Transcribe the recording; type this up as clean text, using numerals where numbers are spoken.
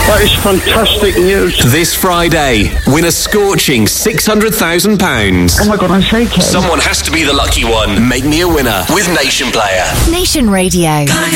That is fantastic news. This Friday, win a scorching £600,000. Oh my God, I'm shaking. Someone has to be the lucky one. Make me a winner with Nation Player. Nation Radio.